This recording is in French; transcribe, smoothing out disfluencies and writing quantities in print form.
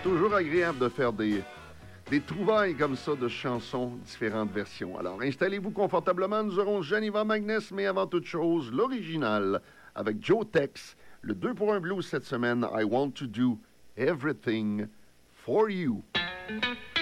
Toujours agréable de faire des trouvailles comme ça de chansons, différentes versions. Alors, installez-vous confortablement. Nous aurons Geneva Magnus, mais avant toute chose, l'original avec Joe Tex, le 2 pour 1 blues cette semaine, I Want to Do Everything for You.